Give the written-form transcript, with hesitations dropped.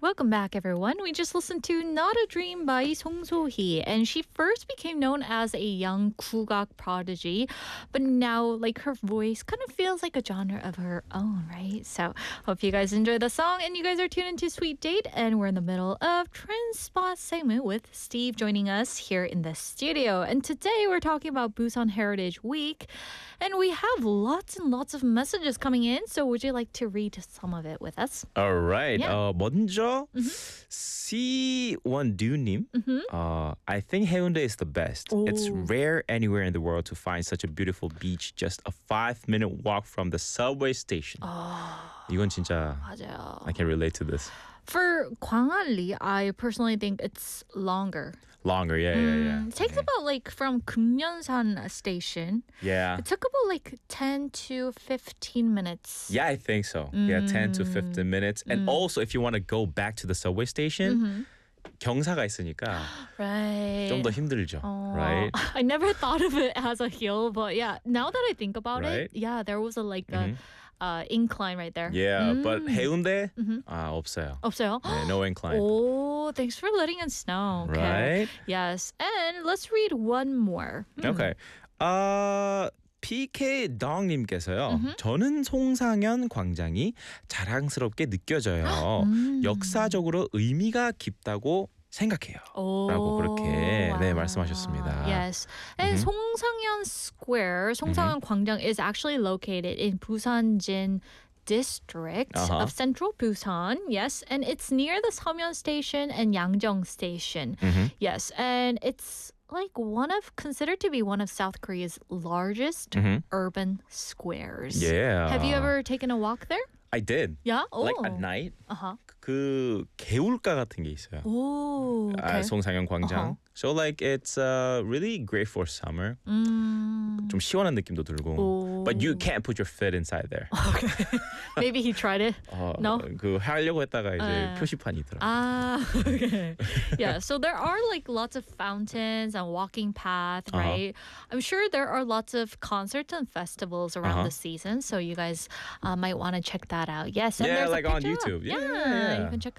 Welcome back, everyone. We just listened to Not a Dream by Song So-hee, and she first became known as a young 국악 prodigy, but now, like, her voice kind of feels like a genre of her own, right? So, hope you guys enjoy the song, and you guys are tuned into Sweet Date, and we're in the middle of Trend Spot segment with Steve joining us here in the studio. And today we're talking about Busan Heritage Week, and we have lots and lots of messages coming in. So, would you like to read some of it with us? All right. Yeah. 먼저 C1du님. I think Haeundae is the best. It's Ooh. rare anywhere in the world to find such a beautiful beach just a 5-minute walk from the subway station. 이건 진짜 맞아요. I can relate to this. For Gwangalli, I personally think it's longer. Longer, yeah. It takes about like from Kumyeonsan station. Yeah. It took about like 10 to 15 minutes. Yeah, I think so. Yeah, 10 to 15 minutes. And also, if you want to go back to the subway station, 경사가 있으니까 Right. 좀 더 힘들죠, right? I never thought of it as a hill, but yeah, now that I think about Right? it, yeah, there was a incline right there. Yeah, but 해운대 없어요. 없어요? Yeah, no incline. Oh, thanks for letting us know. Okay. Right? Yes. And let's read one more. Okay. PK 덩님께서요. 저는 송상현 광장이 자랑스럽게 느껴져요. 역사적으로 의미가 깊다고 생각해요. 라고 그렇게 wow. 말씀하셨습니다. Yes. And Songsangyeon Square, Songsangyeon Gwangjang is actually located in Busanjin district of central Busan. Yes. And it's near the Samyeon station and Yangjong station. Yes. And it's like considered to be one of South Korea's largest urban squares. Yeah. Have you ever taken a walk there? I did. Yeah? Oh. Like at night. Uh-huh. 그 개울가 같은 게 있어요. Oh, okay. 송상현 광장. So like it's really great for summer. 좀 시원한 느낌도 들고. But you can't put your foot inside there. Maybe he tried it. No? 그 하려고 했다가 이제 표시판이 있더라고요. Okay. Yeah, so there are like lots of fountains and walking paths, right? I'm sure there are lots of concerts and festivals around the season, so you guys might want to check that out. Yes, and Yeah, there's like a on picture. YouTube. Yeah. You can check